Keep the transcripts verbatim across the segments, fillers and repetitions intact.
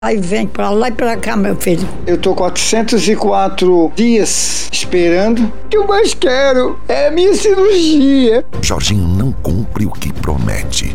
Aí vem pra lá e pra cá, meu filho. Eu tô quatrocentos e quatro dias esperando. O que eu mais quero é a minha cirurgia. Jorginho não cumpre o que promete.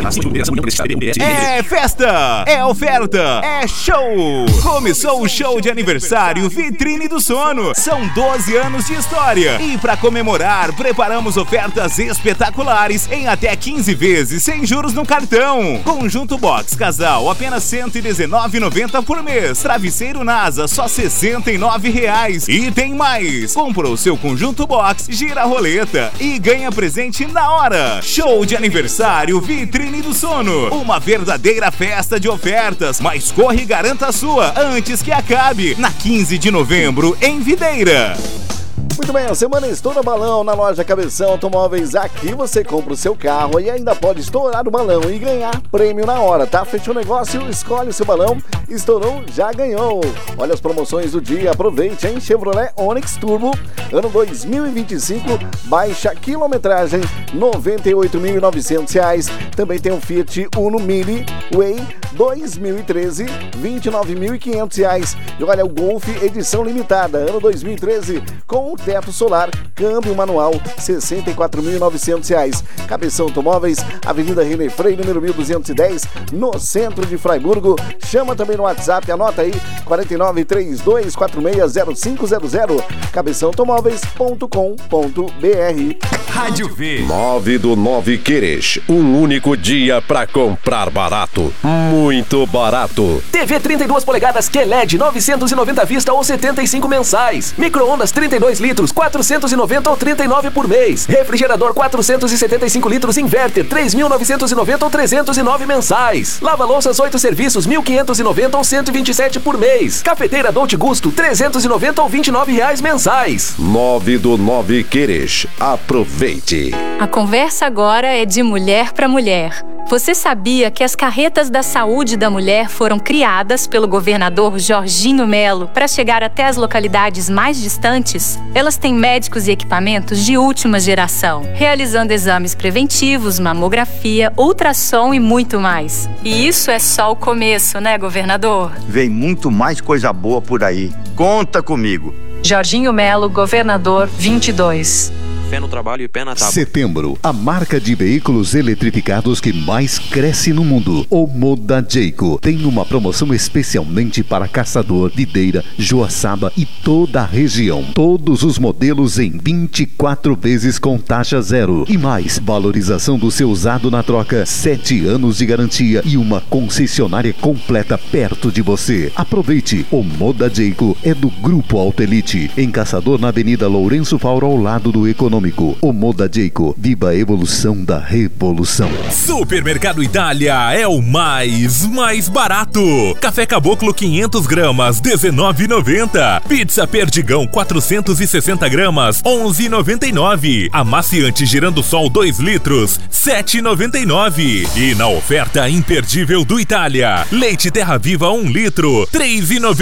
É festa, é oferta, é show! Começou o show de aniversário Vitrine do Sono. São doze anos de história. E para comemorar, preparamos ofertas espetaculares em até quinze vezes sem juros no cartão. Conjunto Box Casal, apenas cento e dezenove reais e noventa centavos por mês. Travesseiro NASA, só sessenta e nove reais. E tem mais! Comprou seu Conjunto Box, gira a roleta e ganha presente na hora. Show de aniversário Vitrine do Sono. Uma verdadeira festa de ofertas. Mas corre e garanta a sua antes que acabe. Na quinze de novembro, em Videira. Muito bem, a semana estoura balão na loja Cabeção Automóveis. Aqui você compra o seu carro e ainda pode estourar o balão e ganhar prêmio na hora, tá? Fechou o negócio, escolhe o seu balão, estourou, já ganhou. Olha as promoções do dia, aproveite, hein? Chevrolet Onix Turbo, ano dois mil e vinte e cinco, baixa quilometragem, noventa e oito mil e novecentos reais. Também tem o Fiat Uno Mille Way dois mil e treze, vinte e nove mil e quinhentos reais. E olha o Golf edição limitada, ano dois mil e treze, com teto solar, câmbio manual, sessenta e quatro mil e novecentos reais. Cabeção Automóveis, Avenida René Frei, número mil duzentos e dez, no centro de Fraiburgo. Chama também no WhatsApp, anota aí, quatro nove três dois quatro seis zero cinco zero zero, cabeção automóveis ponto com ponto b r. Rádio V. nove do nove Queres, um único dia pra comprar barato, muito barato. T V trinta e duas polegadas Q L E D, novecentos e noventa à vista ou setenta e cinco mensais. Micro-ondas trinta e dois litros, quatrocentos e noventa ou trinta e nove por mês. Refrigerador quatrocentos e setenta e cinco litros Inverter, três mil novecentos e noventa ou trezentos e nove mensais. Lava-louças oito serviços, mil quinhentos e noventa ou cento e vinte e sete por mês. Cafeteira Dolce Gusto, trezentos e noventa ou vinte e nove reais mensais. nove do nove Queres. Aproveite. A conversa agora é de mulher para mulher. Você sabia que as carretas da saúde da mulher foram criadas pelo governador Jorginho Melo para chegar até as localidades mais distantes? Elas têm médicos e equipamentos de última geração, realizando exames preventivos, mamografia, ultrassom e muito mais. E isso é só o começo, né, governador? Vem muito mais coisa boa por aí. Conta comigo. Jorginho Melo, governador vinte e dois. Fé no trabalho e pé na tábua. Setembro, a marca de veículos eletrificados que mais cresce no mundo, o Moda Jayco, tem uma promoção especialmente para Caçador, Videira, Joaçaba e toda a região. Todos os modelos em vinte e quatro vezes com taxa zero. E mais, valorização do seu usado na troca, sete anos de garantia e uma concessionária completa perto de você. Aproveite, o Moda Jayco é do Grupo Autelite, em Caçador, na Avenida Lourenço Fauro, ao lado do Econômico. O Moda Jayco, viva a evolução da revolução. Supermercado Itália é o mais, mais barato. Café Caboclo quinhentas gramas, dezenove reais e noventa centavos. Pizza Perdigão quatrocentos e sessenta gramas, onze reais e noventa e nove centavos. Amaciante Girando Sol dois litros, sete reais e noventa e nove centavos. E na oferta imperdível do Itália, leite Terra Viva um litro, três reais e noventa e nove centavos.